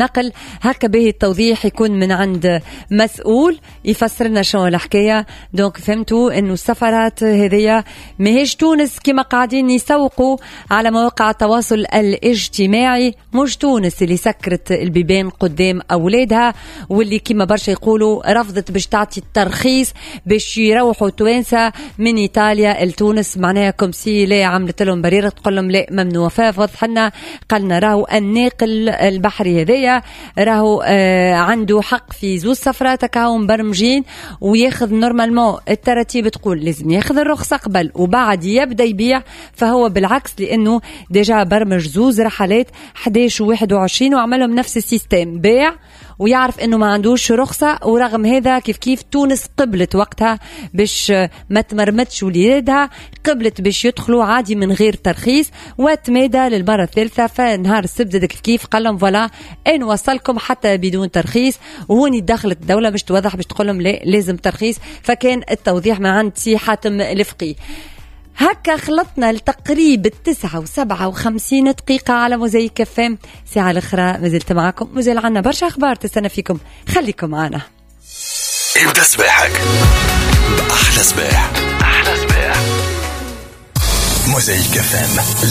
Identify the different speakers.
Speaker 1: نقل هكا به التوضيح يكون من عند مسؤول يفسر لنا شو الحكاية. دونك فهمتوا انه السفرات هذية ماهيش تونس كما قاعدين يسوقوا على مواقع التواصل الاجتماعي، مش تونس اللي سكرت البيبان قدام اولادها واللي كما برشا يقولوا رفضت باش تعطي الترخيص باش يروحوا توانسة من ايطاليا لتونس، معناها كومسي لا عملت لهم بريرة تقول لهم لا ممنوع. فوضح لنا قالنا راهو الناقل البحري هذايا راهو عنده حق في زوج سفرات كاو مبرمجين وياخذ نورمالمون التراتيب تقول لازم ياخذ الرخصة قبل وبعد يبدأ يبيع، فهو بالعكس لأنه ديجا برمج زوز رحلات 11 و 21 وعملهم نفس السيستم بيع ويعرف انه ما عندوش رخصة. ورغم هذا كيف تونس قبلت وقتها باش ما تمرمتش وليدها، قبلت باش يدخلوا عادي من غير ترخيص وتمادى للمرة الثالثة. فنهار السبت كيف قال لهم فوالا ان وصلكم حتى بدون ترخيص، وهوني دخلت الدولة باش توضح باش تقول لهم لا لازم ترخيص. فكان التوضيح من عند سي حاتم الفقي. هكا خلطنا لتقريب 9:57 دقيقة على موزايك FM. ساعة الأخرى مازلت معكم، مازال عنا برشا أخبار تستنى فيكم، خليكم معنا.
Speaker 2: ابدأ صباحك بأحلى صباح. موزايك FM.